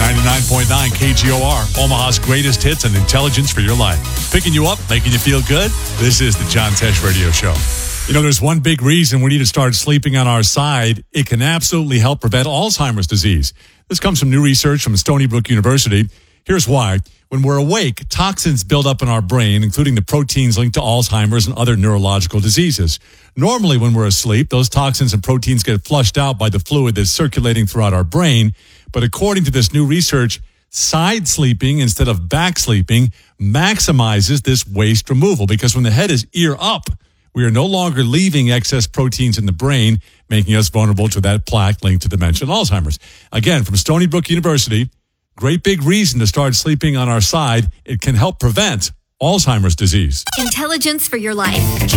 99.9 KGOR, Omaha's greatest hits and intelligence for your life. Picking you up, making you feel good. This is the John Tesh Radio Show. You know, there's one big reason we need to start sleeping on our side. It can absolutely help prevent Alzheimer's disease. This comes from new research from Stony Brook University. Here's why. When we're awake, toxins build up in our brain, including the proteins linked to Alzheimer's and other neurological diseases. Normally, when we're asleep, those toxins and proteins get flushed out by the fluid that's circulating throughout our brain. But according to this new research, side sleeping instead of back sleeping maximizes this waste removal, because when the head is ear up, we are no longer leaving excess proteins in the brain, making us vulnerable to that plaque linked to dementia and Alzheimer's. Again, from Stony Brook University, great big reason to start sleeping on our side. It can help prevent Alzheimer's disease. Intelligence for your life.